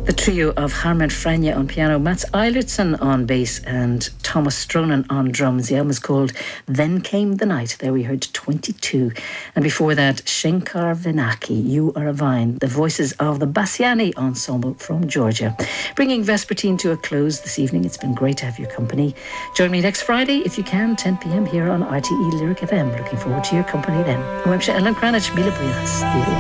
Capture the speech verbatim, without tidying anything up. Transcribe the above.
The trio of Harman Franja on piano, Mats Eilertson on bass and Thomas Stronan on drums. The album is called Then Came the Night. There we heard twenty-two. And before that, Shenkar Venaki, You Are a Vine. The voices of the Bassiani Ensemble from Georgia. Bringing Vespertine to a close this evening. It's been great to have your company. Join me next Friday, if you can, ten p.m. here on R T E Lyric F M. Looking forward to your company then. I'm Ellen Cranich, Mila Brias.